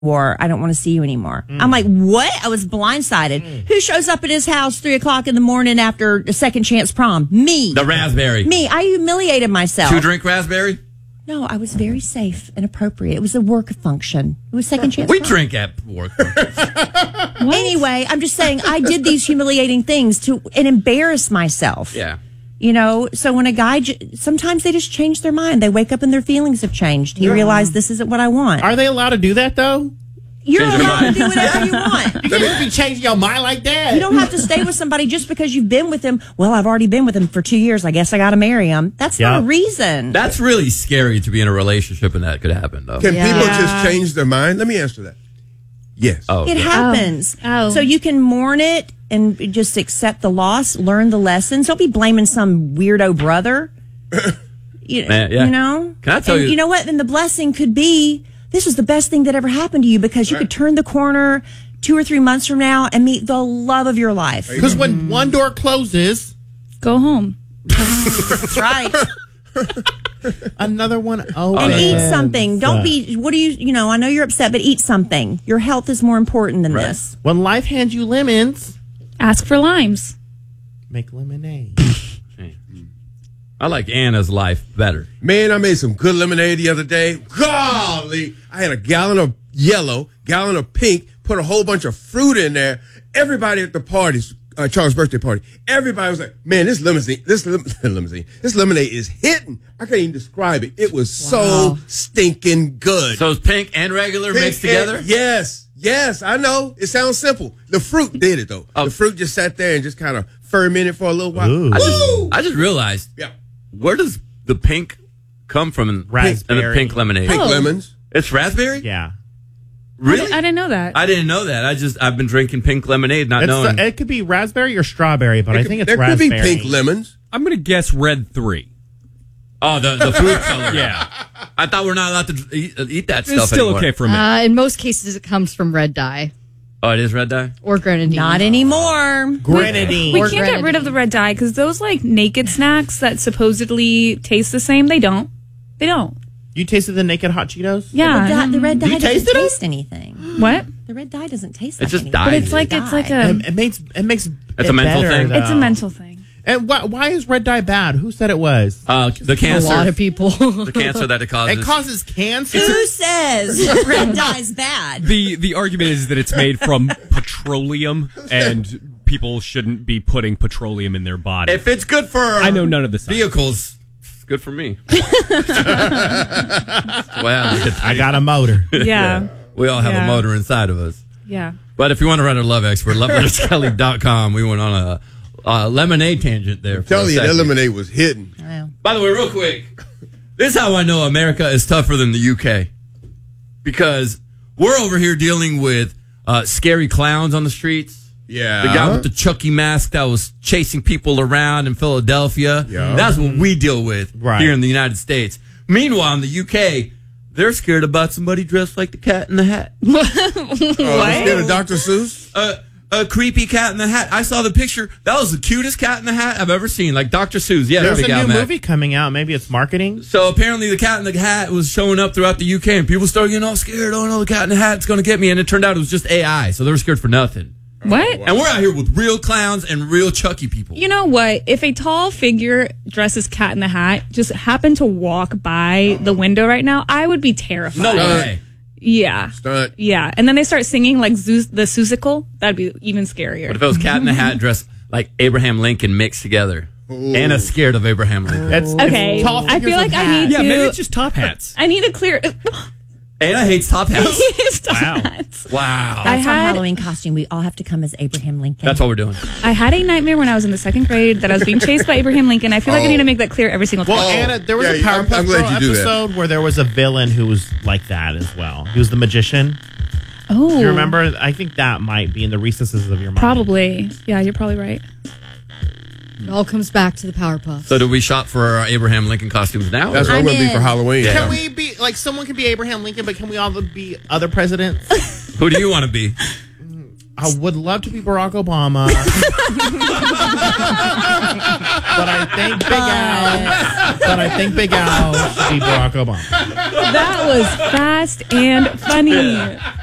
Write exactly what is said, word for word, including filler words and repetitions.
or I don't want to see you anymore. Mm. I'm like, what? I was blindsided. Mm. Who shows up at his house three o'clock in the morning after a second chance prom? Me. The raspberry. Me. I humiliated myself. Two drink raspberry? No, I was very safe and appropriate. It was a work function. It was second chance We prom. drink at work. Anyway, I'm just saying I did these humiliating things to and embarrass myself. Yeah. You know, so when a guy, j- sometimes they just change their mind. They wake up and their feelings have changed. He Yeah. realized this isn't what I want. Are they allowed to do that, though? You're Change your allowed to mind. do whatever you want. You can't just be changing your mind like that. You don't have to stay with somebody just because you've been with them. Well, I've already been with him for two years. I guess I got to marry him. That's Yeah. not a reason. That's really scary to be in a relationship and that could happen, though. Can Yeah. people just change their mind? Let me answer that. Yes. Oh, It yeah. happens. Oh. Oh. So you can mourn it and just accept the loss, learn the lessons. Don't be blaming some weirdo brother. You, Man, yeah. you know? Can I tell and you- You know what? And the blessing could be this was the best thing that ever happened to you because you Right. could turn the corner two or three months from now and meet the love of your life. Because when one door closes, Go home. That's right. another one opens. And Oh, eat yeah. something. Don't be, what do you, you know, I know you're upset, but eat something. Your health is more important than Right. this. When life hands you lemons, Ask for limes. make lemonade. I like Anna's life better. Man, I made some good lemonade the other day. Golly, I had a gallon of yellow, gallon of pink, put a whole bunch of fruit in there. Everybody at the parties, uh, Charles' birthday party, everybody was like, man, this limousine, this lim- limousine, this lemonade is hitting. I can't even describe it. It was so stinking good. So it's pink and regular Pink mixed and- together? Yes, yes, I know. It sounds simple. The fruit did it, though. Oh. The fruit just sat there and just kind of fermented for a little while. Ooh. I Woo! just, I just realized, Yeah. where does the pink come from in, in the Raspberry. pink lemonade? Pink Oh. lemons. It's raspberry? Yeah. Really? I, I didn't know that. I didn't know that. I just, I've been drinking pink lemonade, not It's knowing. the- it could be raspberry or strawberry, but I There think could- it's there raspberry. could be pink lemons. I'm going to guess red three. oh, the, the food color. Yeah. I thought we're not allowed to eat, eat that It's stuff still anymore. okay for me. Uh, in most cases, it comes from red dye Oh, it is red dye? or grenadine. Not anymore. Grenadine. we Or can't get rid of the grenadine. red dye because those like naked snacks that supposedly taste the same, they don't. They don't. You tasted the naked hot Cheetos? Yeah. The, di- the red dye You doesn't tasted it? taste anything. What? The red dye doesn't taste It's like just anything. dye. But it's like it's like a It, it makes it makes It's it a mental better, thing? though. it's a mental thing. And why, why is red dye bad? Who said it was? Uh, the A cancer. lot of people. The cancer that it causes. It causes cancer. Who says red dye's bad? The the argument is that it's made from petroleum and people shouldn't be putting petroleum in their body. If it's good for I know none of the science. vehicles, it's good for me. Well, I got a motor. Yeah. we all have Yeah. a motor inside of us. Yeah. But if you want to run a love expert, love letters kelly dot com. We went on a, a lemonade tangent there. For Tell a you, that second. lemonade was hitting. By the way, real quick, this is how I know America is tougher than the U K. Because we're over here dealing with uh, scary clowns on the streets. Yeah. The guy with the Chucky mask that was chasing people around in Philadelphia. Yeah. That's what we deal with Right. here in the United States. Meanwhile, in the U K, they're scared about somebody dressed like the Cat in the Hat. Oh, instead of Doctor Seuss? Uh, a creepy cat in the hat. I saw the picture. That was the cutest cat in the hat I've ever seen. Like Doctor Seuss. Yeah, There's big a Al new Mac. movie coming out. Maybe it's marketing. So apparently the cat in the hat was showing up throughout the U K and people started getting all scared. Oh no, the cat in the hat's going to get me. And it turned out it was just A I. So they were scared for nothing. What? And we're out here with real clowns and real Chucky people. You know what? If a tall figure dressed as Cat in the Hat just happened to walk by the window right now, I would be terrified. No way. Yeah. Stunt. Yeah. And then they start singing like Zeus, the Seussical. That'd be even scarier. What if it was cat in the hat dressed like Abraham Lincoln mixed together? Anna's scared of Abraham Lincoln. It's, Okay. it's tall I figures feel like with I hats. need yeah, to. maybe it's just top hats. I need to clear. Anna hates top hats. Stop Wow. that. Wow. That's our had- Halloween costume. We all have to come as Abraham Lincoln. That's what we're doing. I had a nightmare when I was in the second grade that I was being chased by Abraham Lincoln. I feel like I Oh. need to make that clear every single time. Well, Oh, Anna, there was yeah, a I'm- Powerpuff I'm glad Girl you do that. episode where there was a villain who was like that as well. He was the magician. Oh. You remember? I think that might be in the recesses of your mind. Probably. Yeah, you're probably right. It all comes back to the Powerpuff. So do we shop for our Abraham Lincoln costumes now? That's what I'm I'm going to be for in. Halloween. Yeah. Can we be like someone can be Abraham Lincoln, but can we all be other presidents? Who do you want to be? I would love to be Barack Obama, but I think Big Al. But I think Big Al should be Barack Obama. That was fast and funny.